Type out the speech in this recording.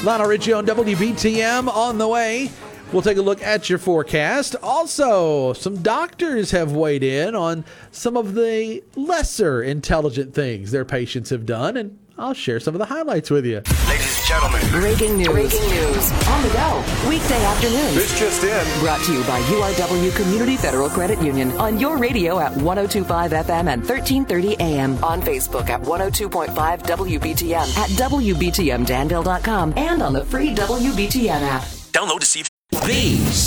Lionel Richie on WBTM on the way. We'll take a look at your forecast. Also, some doctors have weighed in on some of the lesser intelligent things their patients have done, and I'll share some of the highlights with you. Ladies and gentlemen. Breaking news. On the go. Weekday afternoon. This just in. Brought to you by URW Community Federal Credit Union. On your radio at 102.5 FM and 1330 AM. On Facebook at 102.5 WBTM. At WBTMDanville.com. And on the free WBTM app. Download to see These